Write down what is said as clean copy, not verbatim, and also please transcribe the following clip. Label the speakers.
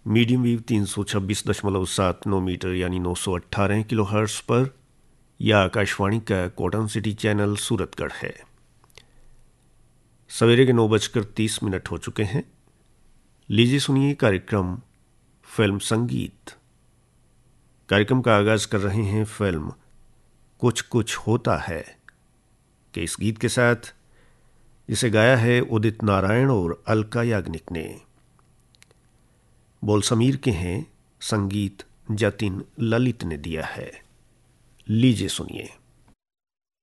Speaker 1: Medium wave 326.79 metre यानी 918 kilohertz पर, यह आकाशवाणी का कॉटन सिटी चैनल सूरतगढ़ है। सवेरे के 9:30 हो चुके हैं। लीजिए सुनिए कार्यक्रम फिल्म संगीत। कार्यक्रम का आगाज कर रहे हैं फिल्म कुछ कुछ होता है के इस गीत के साथ, जिसे गाया है उदित नारायण और अलका याग्निक ने। बोल समीर के हैं, संगीत जतिन ललित ने दिया है। लीजिए सुनिए।